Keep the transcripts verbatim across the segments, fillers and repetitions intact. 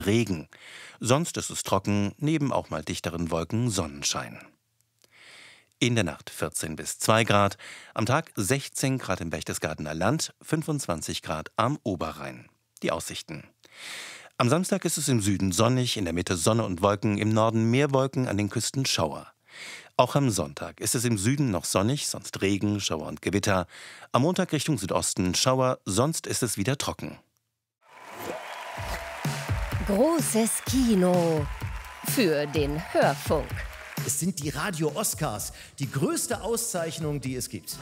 Regen. Sonst ist es trocken, neben auch mal dichteren Wolken Sonnenschein. In der Nacht vierzehn bis zwei Grad, am Tag sechzehn Grad im Berchtesgadener Land, fünfundzwanzig Grad am Oberrhein. Die Aussichten. Am Samstag ist es im Süden sonnig, in der Mitte Sonne und Wolken, im Norden mehr Wolken, an den Küsten Schauer. Auch am Sonntag ist es im Süden noch sonnig, sonst Regen, Schauer und Gewitter. Am Montag Richtung Südosten Schauer, sonst ist es wieder trocken. Großes Kino für den Hörfunk. Es sind die Radio Oscars, die größte Auszeichnung, die es gibt.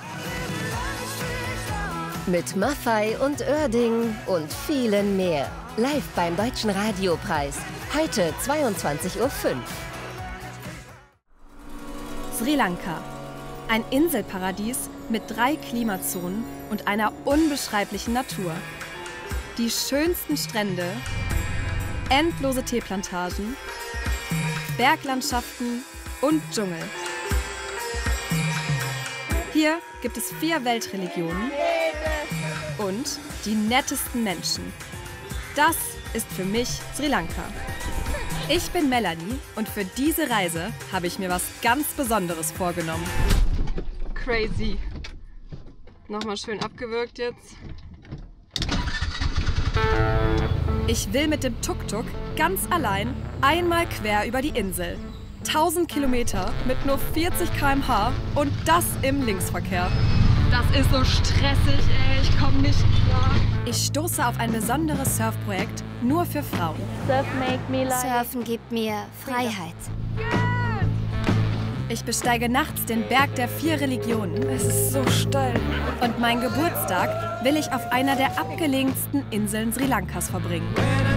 Mit Maffay und Oerding und vielen mehr. Live beim Deutschen Radiopreis. Heute zweiundzwanzig Uhr fünf. Sri Lanka. Ein Inselparadies mit drei Klimazonen und einer unbeschreiblichen Natur. Die schönsten Strände, endlose Teeplantagen, Berglandschaften und Dschungel. Hier gibt es vier Weltreligionen und die nettesten Menschen. Das ist für mich Sri Lanka. Ich bin Melanie und für diese Reise habe ich mir was ganz Besonderes vorgenommen. Crazy. Nochmal schön abgewürgt jetzt. Ich will mit dem Tuk-Tuk ganz allein einmal quer über die Insel. tausend Kilometer mit nur vierzig Kilometer pro Stunde und das im Linksverkehr. Das ist so stressig, ey. Ich komme nicht klar. Ich stoße auf ein besonderes Surfprojekt nur für Frauen. Surfen gibt mir Freiheit. Ich besteige nachts den Berg der vier Religionen. Es ist so steil. Und meinen Geburtstag will ich auf einer der abgelegensten Inseln Sri Lankas verbringen.